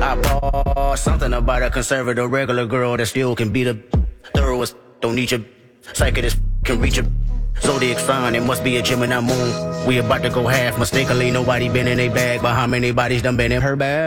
I bought something about a conservative regular girl that still can beat a thoroughest. Don't need your psychic can reach a zodiac sign. It must be a Gemini moon. We about to go half mistakenly. Nobody been in a bag, but how many bodies done been in her bag?